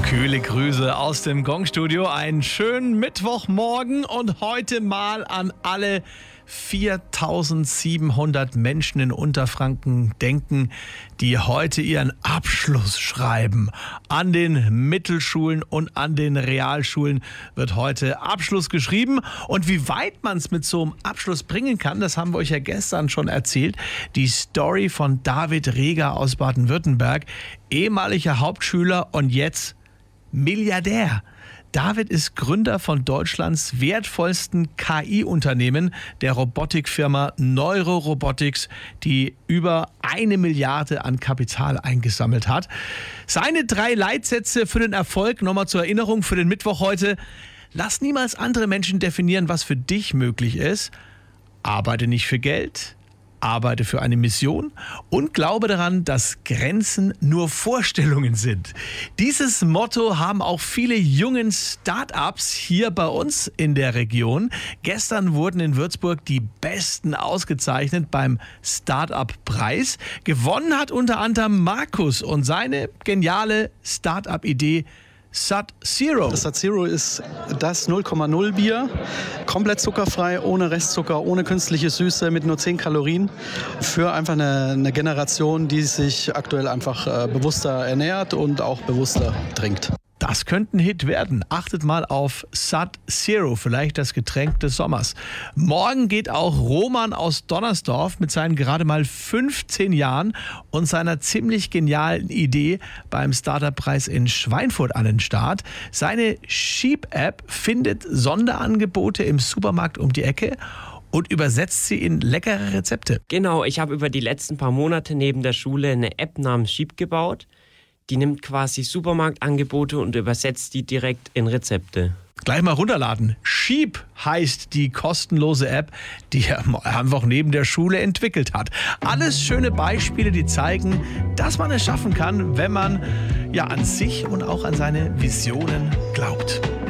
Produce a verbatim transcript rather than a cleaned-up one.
Kühle Grüße aus dem Gong-Studio. Einen schönen Mittwochmorgen und heute mal an alle viertausendsiebenhundert Menschen in Unterfranken denken, die heute ihren Abschluss schreiben. An den Mittelschulen und an den Realschulen wird heute Abschluss geschrieben. Und wie weit man es mit so einem Abschluss bringen kann, das haben wir euch ja gestern schon erzählt. Die Story von David Reger aus Baden-Württemberg, ehemaliger Hauptschüler und jetzt Milliardär. David ist Gründer von Deutschlands wertvollsten K I-Unternehmen, der Robotikfirma Neurorobotics, die über eine Milliarde an Kapital eingesammelt hat. Seine drei Leitsätze für den Erfolg, nochmal zur Erinnerung für den Mittwoch heute: Lass niemals andere Menschen definieren, was für dich möglich ist. Arbeite nicht für Geld. Arbeite für eine Mission und glaube daran, dass Grenzen nur Vorstellungen sind. Dieses Motto haben auch viele jungen Start-ups hier bei uns in der Region. Gestern wurden in Würzburg die Besten ausgezeichnet beim Start-up-Preis. Gewonnen hat unter anderem Markus und seine geniale Start-up-Idee SutZero. Das SutZero ist das null Komma null Bier, komplett zuckerfrei, ohne Restzucker, ohne künstliche Süße, mit nur zehn Kalorien, für einfach eine, eine Generation, die sich aktuell einfach äh, bewusster ernährt und auch bewusster trinkt. Das könnte ein Hit werden. Achtet mal auf SutZero, vielleicht das Getränk des Sommers. Morgen geht auch Roman aus Donnersdorf mit seinen gerade mal fünfzehn Jahren und seiner ziemlich genialen Idee beim Startup-Preis in Schweinfurt an den Start. Seine Sheep-App findet Sonderangebote im Supermarkt um die Ecke und übersetzt sie in leckere Rezepte. Genau, ich habe über die letzten paar Monate neben der Schule eine App namens Sheep gebaut. Die nimmt quasi Supermarktangebote und übersetzt die direkt in Rezepte. Gleich mal runterladen. Sheep heißt die kostenlose App, die er einfach neben der Schule entwickelt hat. Alles schöne Beispiele, die zeigen, dass man es schaffen kann, wenn man ja an sich und auch an seine Visionen glaubt.